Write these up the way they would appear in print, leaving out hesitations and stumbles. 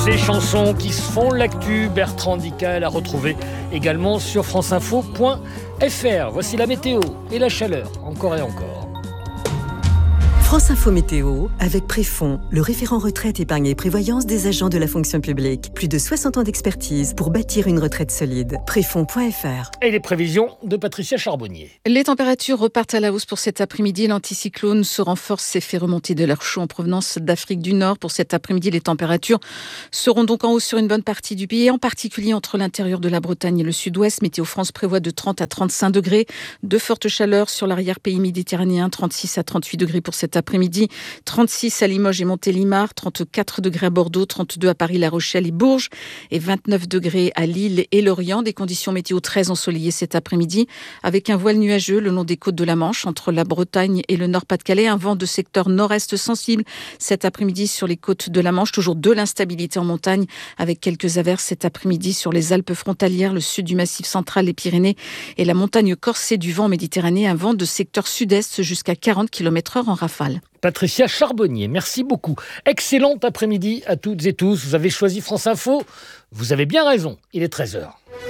Ces chansons qui se font l'actu, Bertrand Dical à retrouver également sur franceinfo.fr. Voici la météo et la chaleur, encore et encore. France Info Météo, avec Préfond, le référent retraite, épargne et prévoyance des agents de la fonction publique. Plus de 60 ans d'expertise pour bâtir une retraite solide. Préfond.fr. Et les prévisions de Patricia Charbonnier. Les températures repartent à la hausse pour cet après-midi. L'anticyclone se renforce et fait remonter de l'air chaud en provenance d'Afrique du Nord. Pour cet après-midi, les températures seront donc en hausse sur une bonne partie du pays, en particulier entre l'intérieur de la Bretagne et le sud-ouest. Météo France prévoit de 30 à 35 degrés. De fortes chaleurs sur l'arrière-pays méditerranéen, 36 à 38 degrés pour cet après-midi, 36 à Limoges et Montélimar, 34 degrés à Bordeaux, 32 à Paris, La Rochelle et Bourges et 29 degrés à Lille et Lorient. Des conditions météo très ensoleillées cet après-midi avec un voile nuageux le long des côtes de la Manche entre la Bretagne et le Nord-Pas-de-Calais. Un vent de secteur nord-est sensible cet après-midi sur les côtes de la Manche. Toujours de l'instabilité en montagne avec quelques averses cet après-midi sur les Alpes frontalières, le sud du Massif central, les Pyrénées et la montagne corsée du vent méditerranéen. Un vent de secteur sud-est jusqu'à 40 km/h en rafale. Patricia Charbonnier, merci beaucoup. Excellent après-midi à toutes et tous. Vous avez choisi France Info. Vous avez bien raison. Il est 13h.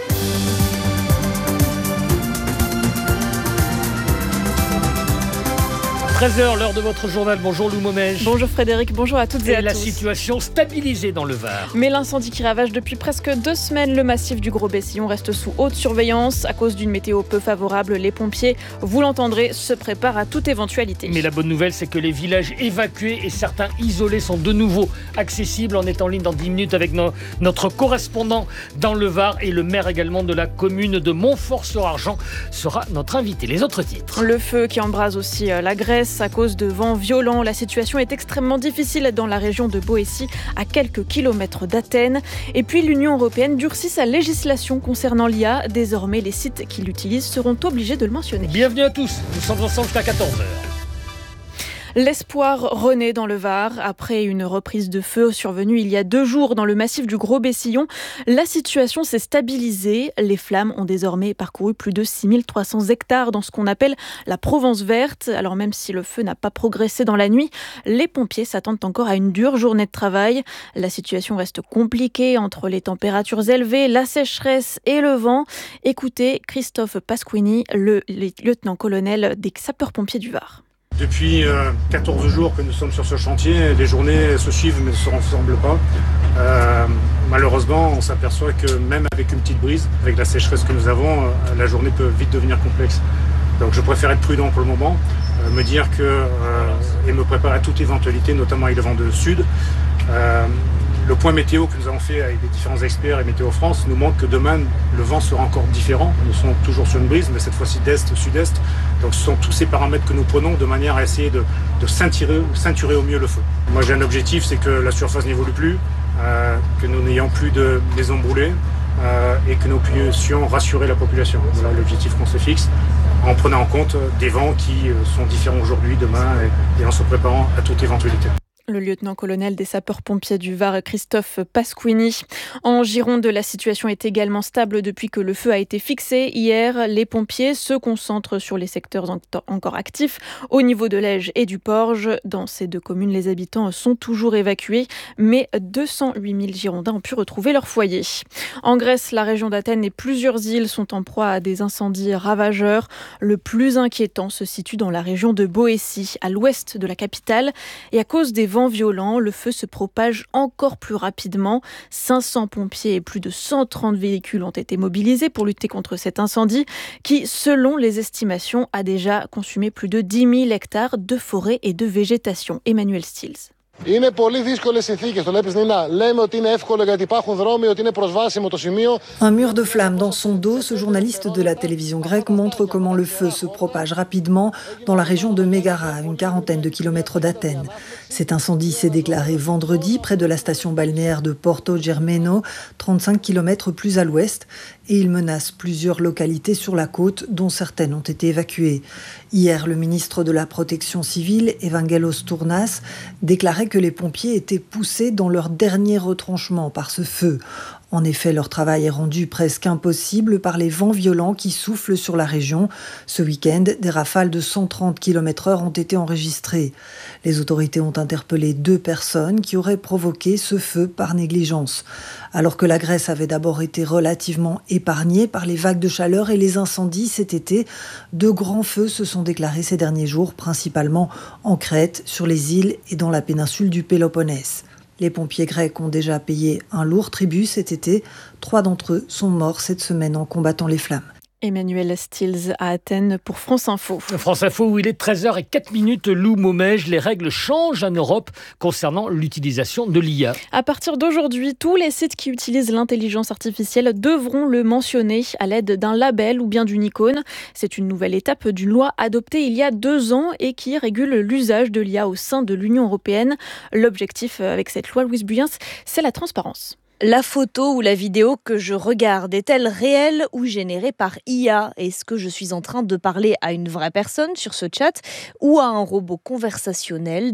13h, l'heure de votre journal. Bonjour Lou Momège. Bonjour Frédéric, bonjour à toutes et à tous. La situation stabilisée dans le Var. Mais l'incendie qui ravage depuis presque 2 semaines le massif du Gros-Bessillon reste sous haute surveillance. À cause d'une météo peu favorable, les pompiers, vous l'entendrez, se préparent à toute éventualité. Mais la bonne nouvelle, c'est que les villages évacués et certains isolés sont de nouveau accessibles. On est en ligne dans 10 minutes avec notre correspondant dans le Var et le maire également de la commune de Montfort-sur-Argent sera notre invité. Les autres titres. Le feu qui embrase aussi la Grèce à cause de vents violents. La situation est extrêmement difficile dans la région de Boétie, à quelques kilomètres d'Athènes. Et puis l'Union européenne durcit sa législation concernant l'IA. Désormais, les sites qui l'utilisent seront obligés de le mentionner. Bienvenue à tous, nous sommes ensemble jusqu'à 14h. L'espoir renaît dans le Var. Après une reprise de feu survenue il y a 2 jours dans le massif du Gros-Bessillon, la situation s'est stabilisée. Les flammes ont désormais parcouru plus de 6300 hectares dans ce qu'on appelle la Provence verte. Alors même si le feu n'a pas progressé dans la nuit, les pompiers s'attendent encore à une dure journée de travail. La situation reste compliquée entre les températures élevées, la sécheresse et le vent. Écoutez Christophe Pasquini, le lieutenant-colonel des sapeurs-pompiers du Var. Depuis 14 jours que nous sommes sur ce chantier, les journées se suivent mais ne se ressemblent pas. Malheureusement, on s'aperçoit que même avec une petite brise, avec la sécheresse que nous avons, la journée peut vite devenir complexe. Donc je préfère être prudent pour le moment, me dire et me préparer à toute éventualité, notamment avec le vent de sud. Le point météo que nous avons fait avec les différents experts et Météo France nous montre que demain, le vent sera encore différent. Nous sommes toujours sur une brise, mais cette fois-ci d'est-sud-est. Donc ce sont tous ces paramètres que nous prenons de manière à essayer de ceinturer au mieux le feu. Moi j'ai un objectif, c'est que la surface n'évolue plus, que nous n'ayons plus de maisons brûlées et que nous puissions rassurer la population. Voilà l'objectif qu'on se fixe, en prenant en compte des vents qui sont différents aujourd'hui, demain et en se préparant à toute éventualité. Le lieutenant-colonel des sapeurs-pompiers du Var, Christophe Pasquini. En Gironde, la situation est également stable depuis que le feu a été fixé. Hier, les pompiers se concentrent sur les secteurs encore actifs au niveau de l'Ège et du Porge. Dans ces 2 communes, les habitants sont toujours évacués, mais 208 000 Girondins ont pu retrouver leur foyer. En Grèce, la région d'Athènes et plusieurs îles sont en proie à des incendies ravageurs. Le plus inquiétant se situe dans la région de Boétie, à l'ouest de la capitale. Et à cause des vents violents, le feu se propage encore plus rapidement. 500 pompiers et plus de 130 véhicules ont été mobilisés pour lutter contre cet incendie qui, selon les estimations, a déjà consumé plus de 10 000 hectares de forêt et de végétation. Emmanuel Stills. Είναι πολύ δύσκολες συνθήκες. Το βλέπεις, Νίνα. Λέμε ότι είναι εύκολο γιατί υπάρχουν δρόμοι, ότι είναι προσβάσιμο το σημείο. Un mur de flammes dans son dos, ce journaliste de la télévision grecque montre comment le feu se propage rapidement dans la région de Mégara, à une quarantaine de kilomètres d'Athènes. Cet incendie s'est déclaré vendredi près de la station balnéaire de Porto Germeno, 35 kilomètres plus à l'ouest, et il menace plusieurs localités sur la côte, dont certaines ont été évacuées. Hier, le ministre de la Protection civile, Evangelos Tournas, déclarait que les pompiers étaient poussés dans leur dernier retranchement par ce feu. En effet, leur travail est rendu presque impossible par les vents violents qui soufflent sur la région. Ce week-end, des rafales de 130 km/h ont été enregistrées. Les autorités ont interpellé 2 personnes qui auraient provoqué ce feu par négligence. Alors que la Grèce avait d'abord été relativement épargnée par les vagues de chaleur et les incendies cet été, 2 grands feux se sont déclarés ces derniers jours, principalement en Crète, sur les îles et dans la péninsule du Péloponnèse. Les pompiers grecs ont déjà payé un lourd tribut cet été. 3 d'entre eux sont morts cette semaine en combattant les flammes. Emmanuel Stills à Athènes pour France Info. France Info où il est 13h04, Lou Momège. Les règles changent en Europe concernant l'utilisation de l'IA. À partir d'aujourd'hui, tous les sites qui utilisent l'intelligence artificielle devront le mentionner à l'aide d'un label ou bien d'une icône. C'est une nouvelle étape d'une loi adoptée il y a 2 ans et qui régule l'usage de l'IA au sein de l'Union européenne. L'objectif avec cette loi, Louise Buyens, c'est la transparence. La photo ou la vidéo que je regarde est-elle réelle ou générée par IA ? Est-ce que je suis en train de parler à une vraie personne sur ce chat ou à un robot conversationnel ?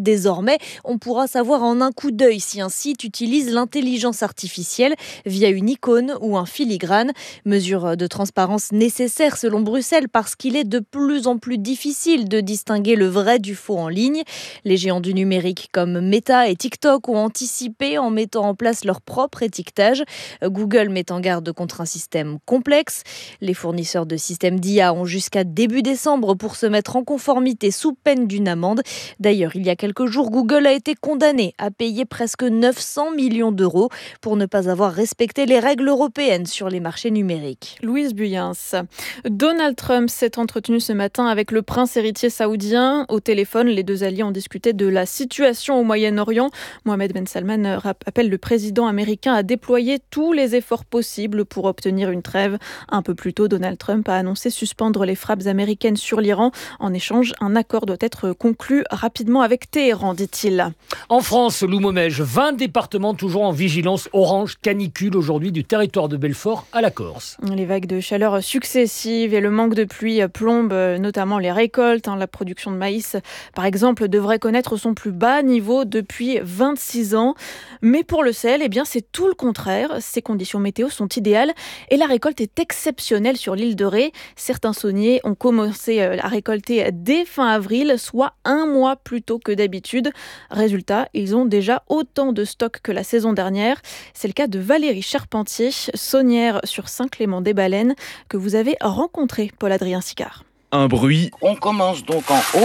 Désormais, on pourra savoir en un coup d'œil si un site utilise l'intelligence artificielle via une icône ou un filigrane. Mesure de transparence nécessaire selon Bruxelles parce qu'il est de plus en plus difficile de distinguer le vrai du faux en ligne. Les géants du numérique comme Meta et TikTok ont anticipé en mettant en place leur propre étiquetage. Google met en garde contre un système complexe. Les fournisseurs de systèmes d'IA ont jusqu'à début décembre pour se mettre en conformité sous peine d'une amende. D'ailleurs, il y a quelques jours, Google a été condamné à payer presque 900 millions d'euros pour ne pas avoir respecté les règles européennes sur les marchés numériques. Louise Buyens. Donald Trump s'est entretenu ce matin avec le prince héritier saoudien. Au téléphone, les 2 alliés ont discuté de la situation au Moyen-Orient. Mohamed Ben Salman appelle le président américain à déployer tous les efforts possibles pour obtenir une trêve. Un peu plus tôt, Donald Trump a annoncé suspendre les frappes américaines sur l'Iran. En échange, un accord doit être conclu rapidement avec Téhéran, dit-il. En France, Lou Momège, 20 départements toujours en vigilance orange canicule aujourd'hui du territoire de Belfort à la Corse. Les vagues de chaleur successives et le manque de pluie plombent notamment les récoltes. La production de maïs, par exemple, devrait connaître son plus bas niveau depuis 26 ans. Mais pour le sel, c'est tout le contraire. Ces conditions météo sont idéales et la récolte est exceptionnelle sur l'île de Ré. Certains sauniers ont commencé à récolter dès fin avril, soit 1 mois plus tôt que d'habitude. Résultat, ils ont déjà autant de stock que la saison dernière. C'est le cas de Valérie Charpentier, saunière sur Saint-Clément-des-Baleines, que vous avez rencontré, Paul-Adrien Sicard. Un bruit. On commence donc en haut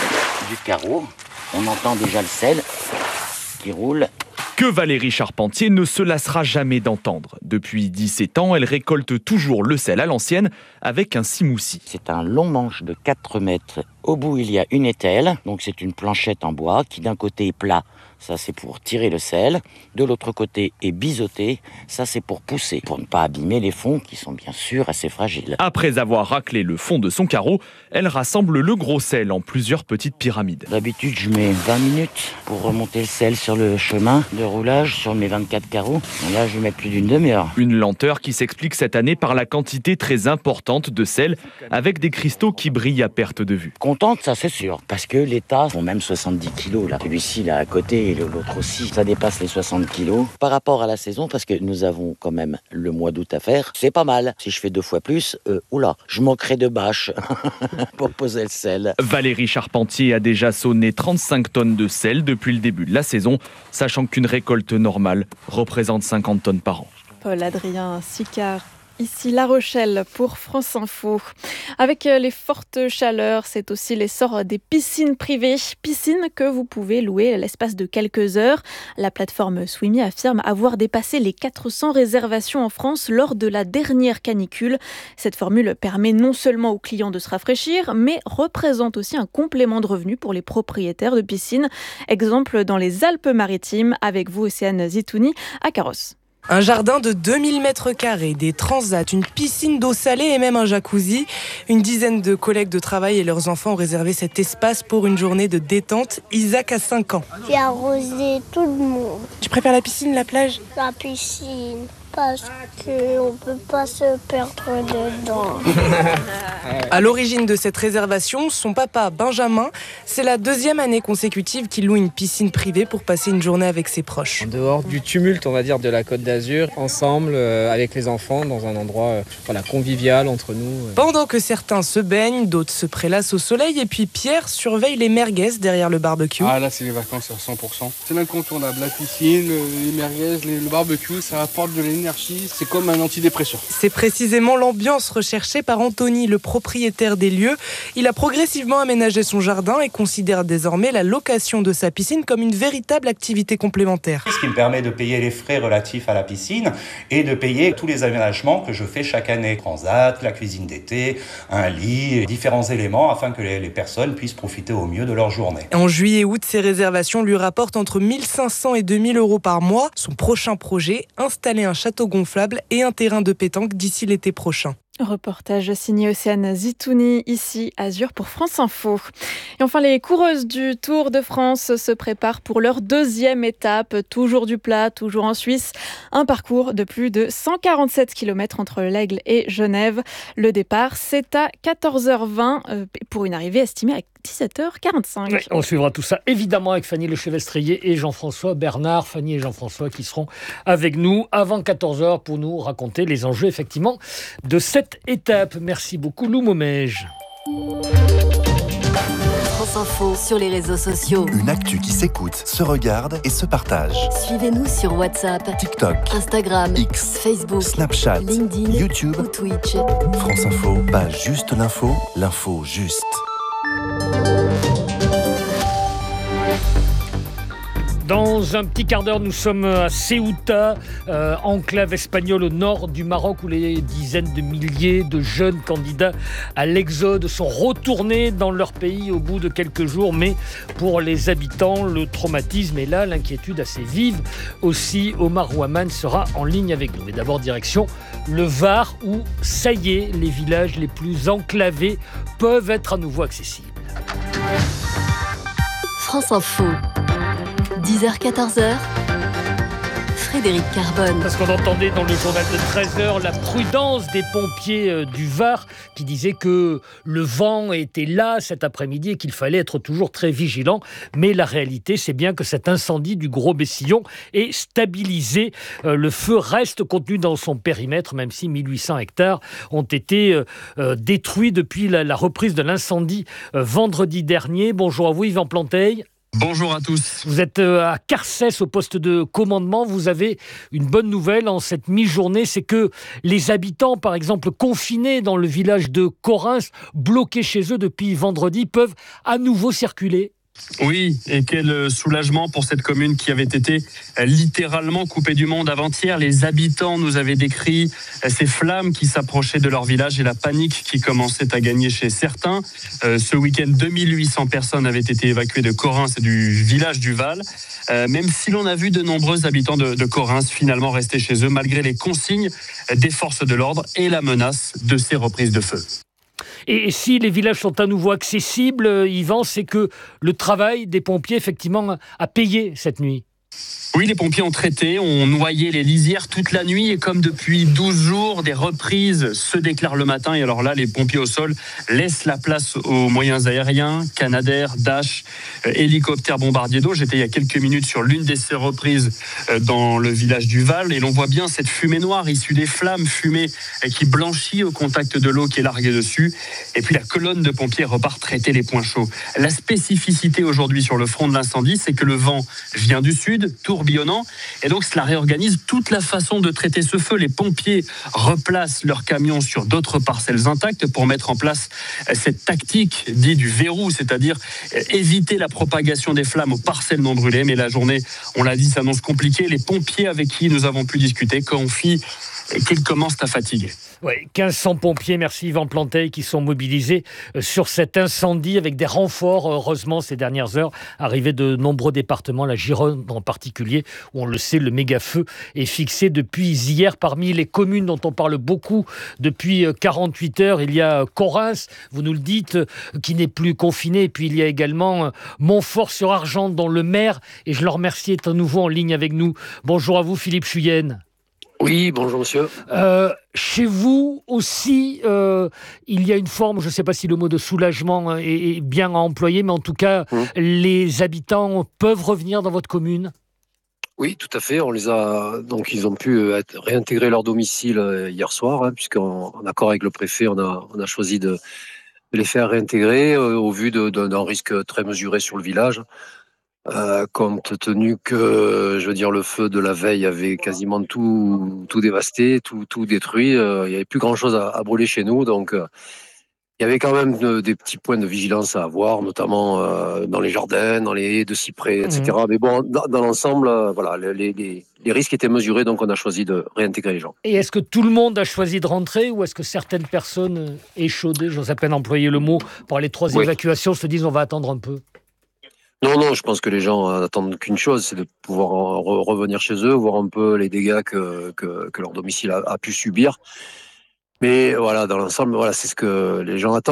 du carreau. On entend déjà le sel qui roule. Que Valérie Charpentier ne se lassera jamais d'entendre. Depuis 17 ans, elle récolte toujours le sel à l'ancienne avec un simoussi. C'est un long manche de 4 mètres. Au bout, il y a une ételle, donc c'est une planchette en bois qui d'un côté est plat, ça c'est pour tirer le sel. De l'autre côté est biseauté, ça c'est pour pousser, pour ne pas abîmer les fonds qui sont bien sûr assez fragiles. Après avoir raclé le fond de son carreau, elle rassemble le gros sel en plusieurs petites pyramides. D'habitude, je mets 20 minutes pour remonter le sel sur le chemin de roulage sur mes 24 carreaux. Là, je vais mettre plus d'une demi-heure. Une lenteur qui s'explique cette année par la quantité très importante de sel, avec des cristaux qui brillent à perte de vue. Contente, ça c'est sûr, parce que les tas font même 70 kilos là. Celui-ci là à côté et l'autre aussi, ça dépasse les 60 kilos. Par rapport à la saison, parce que nous avons quand même le mois d'août à faire, c'est pas mal. Si je fais 2 fois plus, je manquerai de bâches pour poser le sel. Valérie Charpentier a déjà sonné 35 tonnes de sel depuis le début de la saison, sachant qu'une récolte normale représente 50 tonnes par an. Paul-Adrien Sicard. Ici La Rochelle pour France Info. Avec les fortes chaleurs, c'est aussi l'essor des piscines privées. Piscines que vous pouvez louer à l'espace de quelques heures. La plateforme Swimmy affirme avoir dépassé les 400 réservations en France lors de la dernière canicule. Cette formule permet non seulement aux clients de se rafraîchir, mais représente aussi un complément de revenus pour les propriétaires de piscines. Exemple dans les Alpes-Maritimes, avec vous Océane Zitouni à Carros. Un jardin de 2000 m², des transats, une piscine d'eau salée et même un jacuzzi. Une dizaine de collègues de travail et leurs enfants ont réservé cet espace pour une journée de détente. Isaac a 5 ans. J'ai arrosé tout le monde. Tu préfères la piscine, la plage ? La piscine. parce qu'on ne peut pas se perdre dedans. À l'origine de cette réservation, son papa Benjamin, c'est la 2e année consécutive qu'il loue une piscine privée pour passer une journée avec ses proches. En dehors du tumulte, on va dire, de la Côte d'Azur, ensemble, avec les enfants, dans un endroit convivial entre nous. Pendant que certains se baignent, d'autres se prélassent au soleil, et puis Pierre surveille les merguez derrière le barbecue. Ah là, c'est les vacances à 100%. C'est l'incontournable, la piscine, les merguez, le barbecue, ça apporte de l'énergie, c'est comme un antidépresseur. C'est précisément l'ambiance recherchée par Anthony, le propriétaire des lieux. Il a progressivement aménagé son jardin et considère désormais la location de sa piscine comme une véritable activité complémentaire. Ce qui me permet de payer les frais relatifs à la piscine et de payer tous les aménagements que je fais chaque année. Transat, la cuisine d'été, un lit, différents éléments afin que les personnes puissent profiter au mieux de leur journée. En juillet et août, ces réservations lui rapportent entre 1 500 et 2 000 euros par mois. Son prochain projet, installer un château gonflable et un terrain de pétanque d'ici l'été prochain. Reportage signé Océane Zitouni, ici à Azur pour France Info. Et enfin, les coureuses du Tour de France se préparent pour leur 2e étape. Toujours du plat, toujours en Suisse. Un parcours de plus de 147 km entre l'Aigle et Genève. Le départ, c'est à 14h20 pour une arrivée estimée à 17h45. Ouais, on suivra tout ça évidemment avec Fanny Lechevestrier et Jean-François Bernard. Fanny et Jean-François qui seront avec nous avant 14h pour nous raconter les enjeux effectivement de cette étape. Merci beaucoup Lou Momège. France Info sur les réseaux sociaux. Une actu qui s'écoute, se regarde et se partage. Suivez-nous sur WhatsApp, TikTok, Instagram, X, Facebook, Snapchat, LinkedIn, YouTube ou Twitch. France Info, pas juste l'info juste. Dans un petit quart d'heure, nous sommes à Ceuta, enclave espagnole au nord du Maroc, où les dizaines de milliers de jeunes candidats à l'exode sont retournés dans leur pays au bout de quelques jours. Mais pour les habitants, le traumatisme est là, l'inquiétude assez vive. Aussi, Omar Ouaman sera en ligne avec nous. Mais d'abord, direction le Var, où, ça y est, les villages les plus enclavés peuvent être à nouveau accessibles. France Info. 10h-14h, Frédéric Carbone. Parce qu'on entendait dans le journal de 13h la prudence des pompiers du Var qui disaient que le vent était là cet après-midi et qu'il fallait être toujours très vigilant. Mais la réalité, c'est bien que cet incendie du Gros Bessillon est stabilisé. Le feu reste contenu dans son périmètre, même si 1800 hectares ont été détruits depuis la reprise de l'incendie vendredi dernier. Bonjour à vous, Yvan Planteil. Bonjour à tous. Vous êtes à Carcès au poste de commandement. Vous avez une bonne nouvelle en cette mi-journée, c'est que les habitants, par exemple, confinés dans le village de Correns, bloqués chez eux depuis vendredi, peuvent à nouveau circuler. Oui, et quel soulagement pour cette commune qui avait été littéralement coupée du monde avant-hier. Les habitants nous avaient décrit ces flammes qui s'approchaient de leur village et la panique qui commençait à gagner chez certains. Ce week-end, 2800 personnes avaient été évacuées de Correns et du village du Val. Même si l'on a vu de nombreux habitants de Correns finalement rester chez eux malgré les consignes des forces de l'ordre et la menace de ces reprises de feu. Et si les villages sont à nouveau accessibles, Yvan, c'est que le travail des pompiers, effectivement, a payé cette nuit. Oui, les pompiers ont traité, ont noyé les lisières toute la nuit et comme depuis 12 jours, des reprises se déclarent le matin. Et alors là, les pompiers au sol laissent la place aux moyens aériens, Canadair, Dash, hélicoptères, bombardiers d'eau. J'étais il y a quelques minutes sur l'une de ces reprises dans le village du Val et l'on voit bien cette fumée noire issue des flammes, fumée qui blanchit au contact de l'eau qui est larguée dessus. Et puis la colonne de pompiers repart traiter les points chauds. La spécificité aujourd'hui sur le front de l'incendie, c'est que le vent vient du sud, tourbillonnant, et donc cela réorganise toute la façon de traiter ce feu. Les pompiers replacent leurs camions sur d'autres parcelles intactes pour mettre en place cette tactique dite du verrou, c'est-à-dire éviter la propagation des flammes aux parcelles non brûlées. Mais la journée, on l'a dit, s'annonce compliquée. Les pompiers avec qui nous avons pu discuter confient qu'ils commencent à fatiguer. Oui, 1500 pompiers, merci Yvan Planteil, qui sont mobilisés sur cet incendie avec des renforts, heureusement, ces dernières heures, arrivés de nombreux départements, la Gironde en particulier, où on le sait, le méga-feu est fixé depuis hier. Parmi les communes dont on parle beaucoup depuis 48 heures, il y a Correns, vous nous le dites, qui n'est plus confiné, et puis il y a également Montfort-sur-Argent, dont le maire, et je le remercie, est à nouveau en ligne avec nous. Bonjour à vous, Philippe Chuyenne. Oui, bonjour monsieur. Chez vous aussi, il y a une forme, je ne sais pas si le mot de soulagement est bien à employer, mais en tout cas, les habitants peuvent revenir dans votre commune ? Oui, tout à fait. Donc ils ont pu réintégrer leur domicile hier soir, puisqu'en accord avec le préfet, on a choisi de les faire réintégrer au vu d'un risque très mesuré sur le village. Compte tenu que, le feu de la veille avait quasiment tout dévasté, tout détruit. Il n'y avait plus grand-chose à brûler chez nous, donc il y avait quand même des petits points de vigilance à avoir, notamment dans les jardins, dans les haies de cyprès, etc. Mais bon, dans l'ensemble, les risques étaient mesurés, donc on a choisi de réintégrer les gens. Et est-ce que tout le monde a choisi de rentrer ou est-ce que certaines personnes échaudées, j'ose à peine employer le mot, par les 3 évacuations, se disent on va attendre un peu ? Non, je pense que les gens attendent qu'une chose, c'est de pouvoir revenir chez eux, voir un peu les dégâts que leur domicile a pu subir. Mais voilà, dans l'ensemble, c'est ce que les gens attendent.